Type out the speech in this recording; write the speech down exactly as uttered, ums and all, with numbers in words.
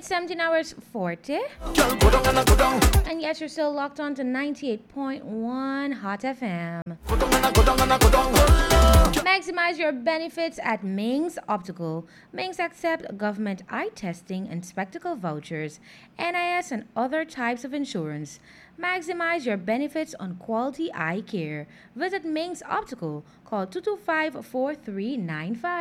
It's seventeen hours forty. And yes, you're still locked on to ninety-eight point one Hot F M. Maximize your benefits at Ming's Optical. Ming's accept government eye testing and spectacle vouchers, N I S, and other types of insurance. Maximize your benefits on quality eye care. Visit Ming's Optical. Call two two five, four three nine five.